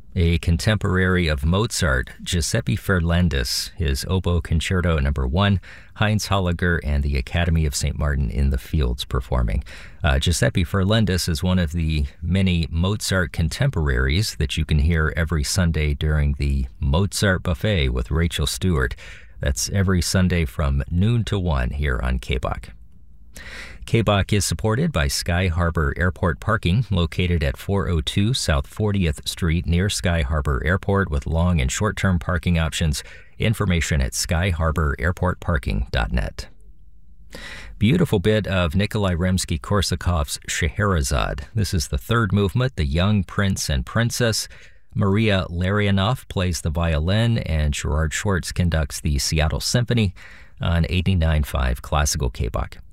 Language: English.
A contemporary of Mozart, Giuseppe Ferlandis, his Oboe Concerto No. 1, Heinz Holliger, and the Academy of St. Martin in the Fields performing. Giuseppe Ferlandis is one of the many Mozart contemporaries that you can hear every Sunday during the Mozart Buffet with Rachel Stewart. That's every Sunday from noon to 1 here on KBOC. KBOC is supported by Sky Harbor Airport Parking, located at 402 South 40th Street near Sky Harbor Airport with long and short-term parking options. Information at skyharbor.airportparking.net. Beautiful bit of Nikolai Rimsky-Korsakov's Scheherazade. This is the third movement, The Young Prince and Princess. Maria Larionov plays the violin, and Gerard Schwartz conducts the Seattle Symphony on 89.5 Classical KBOC.